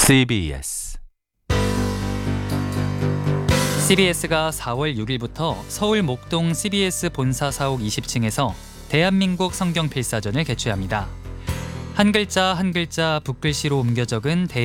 CBS CBS가 4월 6일부터 서울 목동 CBS 본사 사옥 20층에서 대한민국 성경 필사전을 개최합니다. 한 글자 한 글자 붓글씨로 옮겨 적은